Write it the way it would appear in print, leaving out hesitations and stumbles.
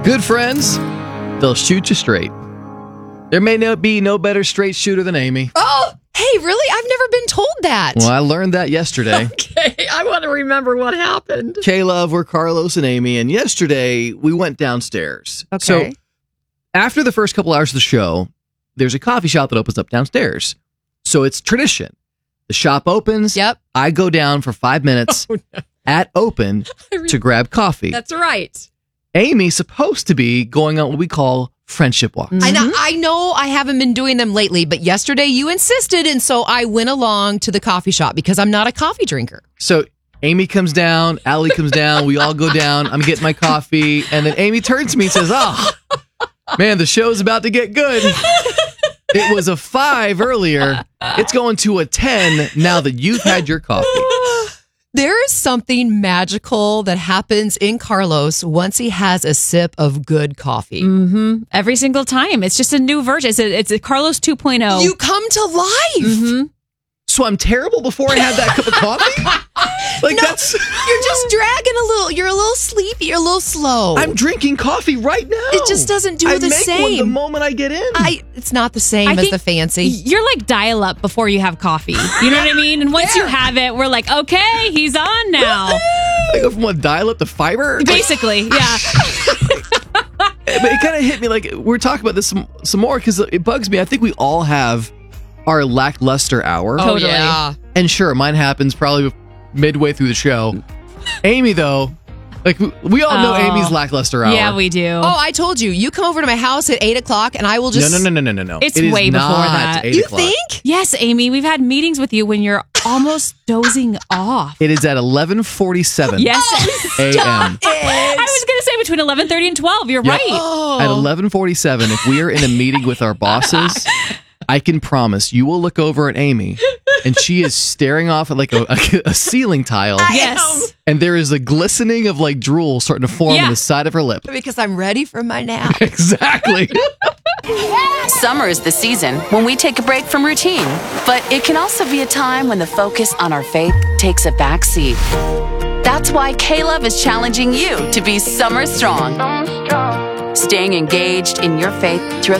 Good friends, they'll shoot you straight. There may be no better straight shooter than Amy. Oh, hey, really? I've never been told that. Well, I learned that yesterday. Okay, I want to remember what happened. K-Love, we're Carlos and Amy, and yesterday we went downstairs. Okay. So after the first couple hours of the show, there's a coffee shop that opens up downstairs. So it's tradition. The shop opens. Yep. I go down for 5 minutes at open to grab coffee. That's right. Amy's supposed to be going on what we call friendship walks. I know I haven't been doing them lately, but yesterday you insisted, and so I went along to the coffee shop because I'm not a coffee drinker. So Amy comes down, Allie comes down, we all go down, I'm getting my coffee, and then Amy turns to me and says, "Oh, man, the show's about to get good. It was a 5 earlier. It's going to a 10 now that you've had your coffee." There is something magical that happens in Carlos once he has a sip of good coffee. Mm-hmm. Every single time. It's just a new version. It's a Carlos 2.0. You come to life. Mm-hmm. So I'm terrible before I had that cup of coffee? Like No, that's you're just dragging a little. You're a little sleepy. You're a little slow. I'm drinking coffee right now. It just doesn't do I the make same. one the moment I get in. It's not the same I as think the fancy. You're like dial up before you have coffee. You know what I mean? And once you have it, we're like, okay, he's on now. I go from dial-up to fiber. Basically, yeah. But it kind of hit me like we're talking about this some more because it bugs me. I think we all have our lackluster hour. Oh, Totally. yeah. And sure, mine happens probably midway through the show. Amy, though, like we all know Oh. Amy's lackluster hour. Yeah, we do. Oh, I told you. You come over to my house at 8 o'clock, and I will just. No. It's It is way before not that. 8 You o'clock. think? Yes, Amy, we've had meetings with you when you're almost dozing off. It is at 11:47 Yes. a.m. I was going to say between 11:30 and 12. You're Yep. right. Oh. At 11:47, if we are in a meeting with our bosses, I can promise you will look over at Amy, and she is staring off at like a ceiling tile, Yes. and there is a glistening of like drool starting to form Yeah. on the side of her lip. Because I'm ready for my nap. Exactly. Summer is the season when we take a break from routine, but it can also be a time when the focus on our faith takes a back seat. That's why K-Love is challenging you to be summer strong. Staying engaged in your faith through a